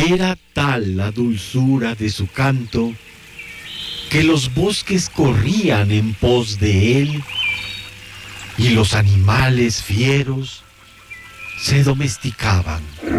Era tal la dulzura de su canto que los bosques corrían en pos de él y los animales fieros se domesticaban.